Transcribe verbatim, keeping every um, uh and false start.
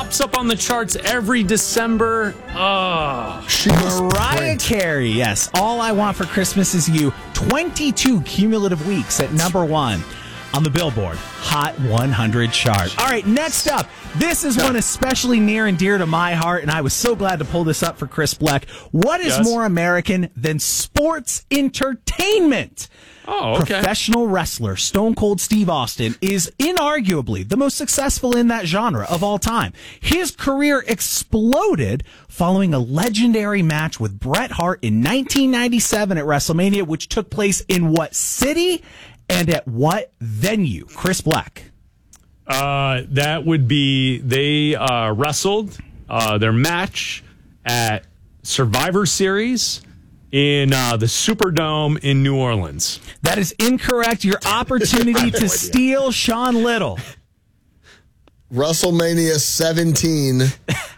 pops up on the charts every December. Oh, Mariah Carey, yes. All I Want for Christmas Is You. twenty-two cumulative weeks at number one on the Billboard Hot one hundred chart. All right, next up. This is one especially near and dear to my heart, and I was so glad to pull this up for Chris Bleck. What is Yes. more American than sports entertainment? Oh, okay. Professional wrestler Stone Cold Steve Austin is inarguably the most successful in that genre of all time. His career exploded following a legendary match with Bret Hart in nineteen ninety-seven at WrestleMania, which took place in what city and at what venue? Chris Bleck. Uh, that would be, they uh, wrestled uh, their match at Survivor Series in uh, the Superdome in New Orleans. That is incorrect. Your opportunity to steal, Sean Little. WrestleMania seventeen